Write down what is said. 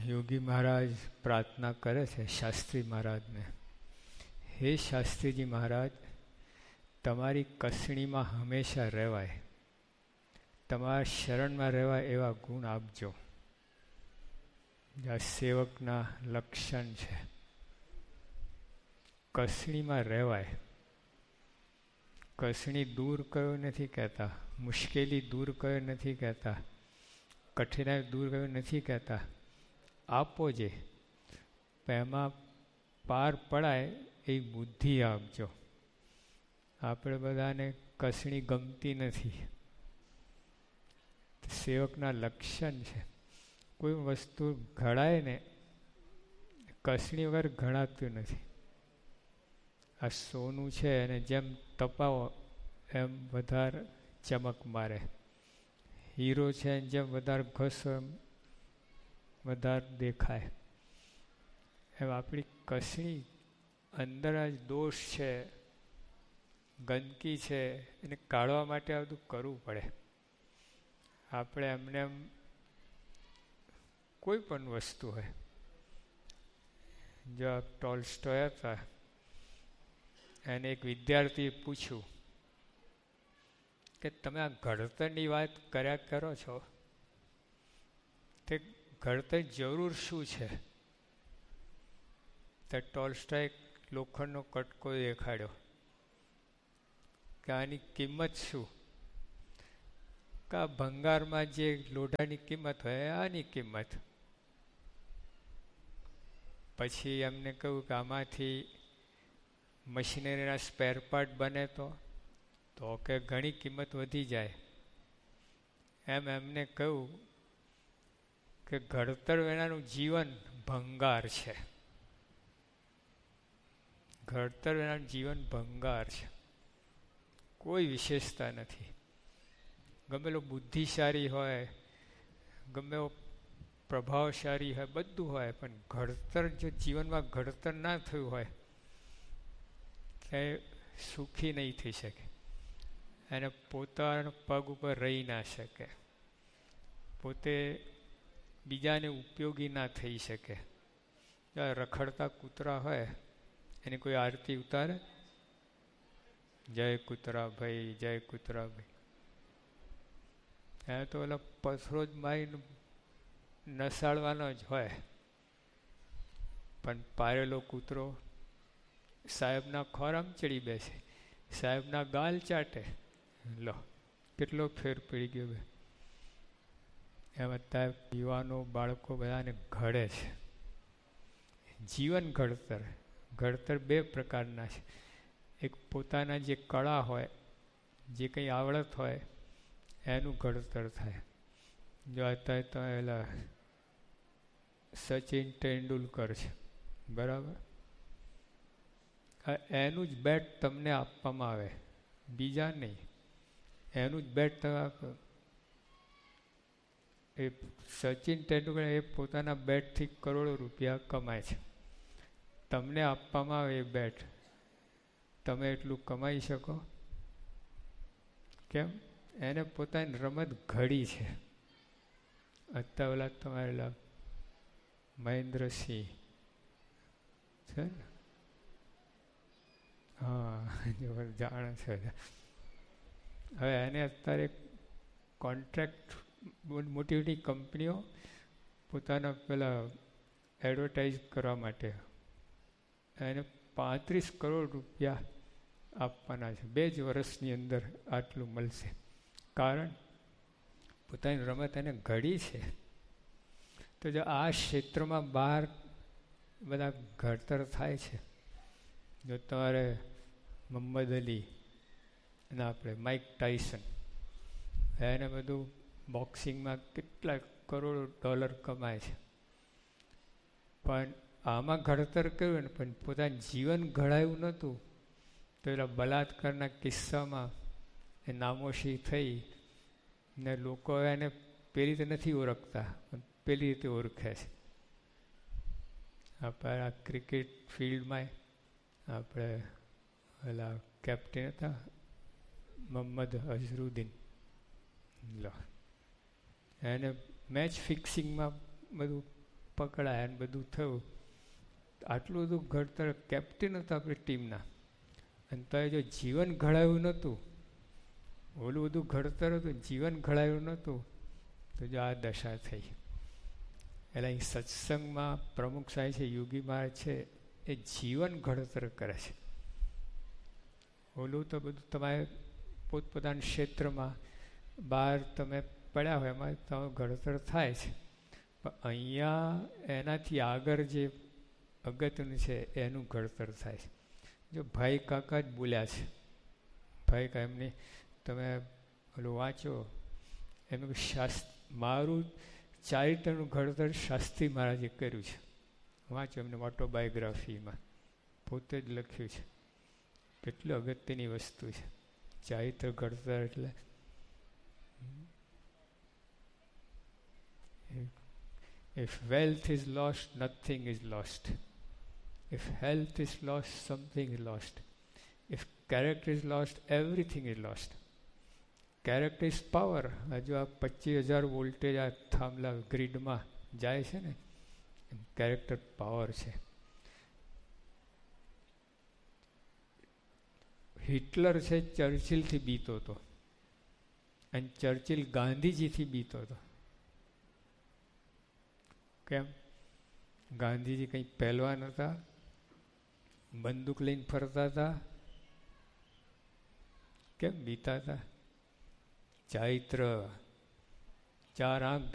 યોગી મહારાજ પ્રાર્થના કરે છે શાસ્ત્રી મહારાજને, હે શાસ્ત્રીજી મહારાજ, તમારી કસણીમાં હંમેશા રહેવાય, તમારા શરણમાં રહેવાય એવા ગુણ આપજો. આ સેવકના લક્ષણ છે. કસણીમાં રહેવાય. કસણી દૂર કયો નથી કહેતા, મુશ્કેલી દૂર કયો નથી કહેતા, કઠિનાઈ દૂર કયો નથી કહેતા. આપો જે એમાં પાર પડાય એ બુદ્ધિ આપજો. આપણે બધાને કસણી ગમતી નથી. સેવકના લક્ષણ છે. કોઈ વસ્તુ ઘડાય ને કસણી વગર ઘડાતું નથી. આ સોનું છે અને જેમ તપાવો એમ વધારે ચમક મારે. હીરો છે જેમ વધારે ઘસો એમ વધારે દેખાય. એમ આપણી કસણી અંદર જ દોષ છે, ગંદકી છે, એને કાઢવા માટે આ બધું કરવું પડે. આપણે એમને એમ કોઈ પણ વસ્તુ હોય, જો ટોલ્સ્ટોય હતા, એને એક વિદ્યાર્થીએ પૂછ્યું કે તમે આ ઘડતરની વાત કર્યા કરો છો, તે ઘડતર જરૂર શું છે? તો ટોલ્સ્ટોય લોખંડનો કટકો દેખાડ્યો કે આની કિંમત શું? કે આ ભંગારમાં જે લોઢાની કિંમત હોય આની કિંમત. પછી એમને કહ્યું કે આમાંથી મશીનરીના સ્પેર પાર્ટ બને તો કે ઘણી કિંમત વધી જાય. એમ એમને કહ્યું કે ઘડતર વિનાનું જીવન ભંગાર છે. ઘડતર વિનાનું જીવન ભંગાર છે. કોઈ વિશેષતા નથી. ગમે એલો બુદ્ધિશાળી હોય, ગમે એવો પ્રભાવશાળી હોય, બધું હોય, પણ ઘડતર જો જીવનમાં ઘડતર ના થયું હોય તે સુખી નહીં થઈ શકે. એને પોતાના પગ ઉપર રહી ના શકે, પોતે બીજાને ઉપયોગી ના થઈ શકે. રખડતા કૂતરા હોય એની કોઈ આરતી ઉતારે? જય કૂતરા ભાઈ, જય કૂતરા ભાઈ. એ તો ઓલા પથરો જ મારીને નસાડવાનો જ હોય. પણ પારેલો કૂતરો સાહેબના ખોરામાં ચડી બેસે, સાહેબના ગાલ ચાટે. લો કેટલો ફેર પડી ગયો. એમ અત્યારે યુવાનો બાળકો બધાને ઘડે છે. જીવન ઘડતર. ઘડતર બે પ્રકારના છે. એક પોતાના જે કળા હોય, જે કંઈ આવડત હોય એનું ઘડતર થાય. જો અત્યારે તો એલા સચિન તેંડુલકર છે, બરાબર? એનું જ બેટ તમને આપવામાં આવે, બીજા નહીં. એનું જ બેટ તમે આપો. એ સચિન તેંડુલકર એ પોતાના બેટથી કરોડો રૂપિયા કમાય છે. તમને આપવામાં આવે એ બેટ, તમે એટલું કમાઈ શકો? કેમ? એને પોતાની રમત ઘડી છે. અત્યારે ઓલા તમારે મહેન્દ્રસિંહ છે ને, હા જાણે છે. હવે એને અત્યારે કોન્ટ્રાક્ટ મોટી મોટી કંપનીઓ પોતાના પેલા એડવર્ટાઇઝ કરવા માટે એને 35 કરોડ રૂપિયા આપવાના છે. 2 જ વર્ષની અંદર આટલું મળશે. કારણ પોતાની રમત એને ઘડી છે. તો જો આ ક્ષેત્રમાં બહાર બધા ઘડતર થાય છે. જો તમારે મોહમ્મદ અલી અને આપણે માઇક ટાયસન, એને બધું બોક્સિંગમાં કેટલા કરોડો ડોલર કમાય છે. પણ આમાં ઘડતર કર્યું ને પણ પોતાનું જીવન ઘડાયું નહોતું. તો એના બલાત્કારના કિસ્સામાં એ નામોશી થઈ ને લોકો એને પેલી રીતે નથી ઓળખતા, પણ પેલી રીતે ઓળખે છે. આપણે આ ક્રિકેટ ફિલ્ડમાં આપણે પેલા કેપ્ટન હતા મોહમ્મદ અઝરુદ્દીન, લો એને મેચ ફિક્સિંગમાં બધું પકડાયા ને બધું થયું. આટલું બધું ઘડતર કેપ્ટન હતા આપણી ટીમના, અને તો જો જીવન ઘડાયું નહોતું, ઓલું બધું ઘડતર હતું, જીવન ઘડાયું નહોતું, તો જો આ દશા થઈ. એટલે અહીં સત્સંગમાં પ્રમુખ સાહેબ છે, યોગી મહારાજ છે, એ જીવન ઘડતર કરે છે. ઓલું તો બધું તમારે પોતપોતાના ક્ષેત્રમાં બહાર તમે પડ્યા હોય એમાં તમારું ઘડતર થાય છે, પણ અહીંયા એનાથી આગળ જે અગત્યનું છે એનું ઘડતર થાય છે. જો ભાઈ કાકા જ બોલ્યા છે, ભાઈ કાકા એમની તમે ઓલું વાંચો, એમનું મારું ચારિત્રનું ઘડતર શાસ્ત્રી મહારાજે કર્યું છે. વાંચો એમને ઓટોબાયોગ્રાફીમાં પોતે જ લખ્યું છે. કેટલી અગત્યની વસ્તુ છે ચારિત્ર ઘડતર. એટલે if wealth is lost, nothing is lost. If health is lost, something is lost. If character is lost, everything is lost. Character is power. હજુ આ 25,000 વોલ્ટેજ આ થાંભલા ગ્રીડમાં જાય છે ને, કેરેક્ટર પાવર છે. હિટલર છે ચર્ચિલથી બીતો હતો, અને ચર્ચિલ ગાંધીજીથી બીતો હતો. કેમ? ગાંધીજી કંઈ પહેલવાન હતા, બંદૂક લઈને ફરતા હતા, કેમ બીતા હતા? ચારિત્ર, ચાર આંખ